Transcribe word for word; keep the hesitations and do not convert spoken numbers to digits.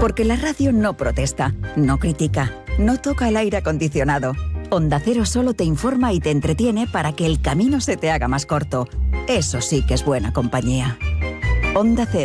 Porque la radio no protesta, no critica, no toca el aire acondicionado. Onda Cero solo te informa y te entretiene para que el camino se te haga más corto. Eso sí que es buena compañía. Onda Cero.